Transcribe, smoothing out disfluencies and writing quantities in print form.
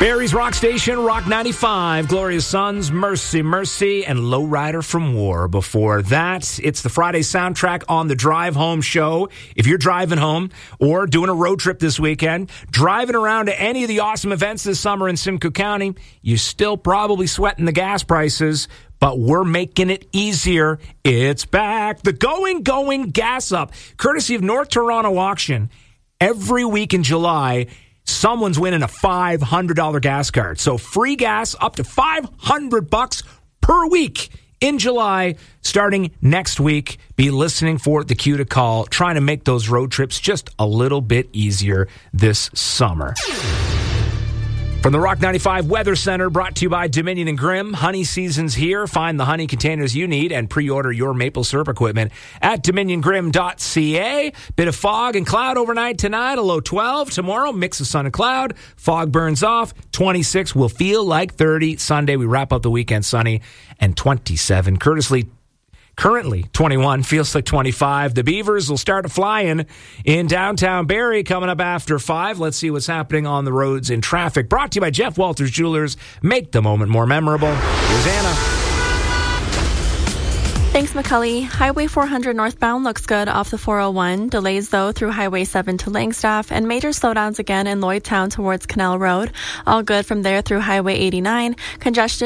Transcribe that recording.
Barrie's Rock Station, Rock 95, Glorious Sons, Mercy, Mercy, and Lowrider from War. Before that, it's the Friday soundtrack on the Drive Home show. If you're driving home or doing a road trip this weekend, driving around to any of the awesome events this summer in Simcoe County, you're still probably sweating the gas prices, but we're making it easier. It's back. The Going Gas Up, courtesy of North Toronto Auction. Every week in July, someone's winning a $500 gas card. So free gas up to $500 per week in July, starting next week. Be listening for the cue to call, trying to make those road trips just a little bit easier this summer. From the Rock 95 Weather Center, brought to you by Dominion and Grimm. Honey season's here. Find the honey containers you need and pre-order your maple syrup equipment at dominiongrim.ca. Bit of fog and cloud overnight tonight, a low 12. Tomorrow, mix of sun and cloud. Fog burns off. 26 will feel like 30. Sunday, we wrap up the weekend sunny and 27. Currently 21, feels like 25. The Beavers will start flying in downtown Barrie coming up after 5. Let's see what's happening on the roads in traffic. Brought to you by Jeff Walters Jewelers. Make the moment more memorable. Here's Anna. Thanks, McCully. Highway 400 northbound looks good off the 401. Delays, though, through Highway 7 to Langstaff, and major slowdowns again in Lloydtown towards Canal Road. All good from there through Highway 89. Congestion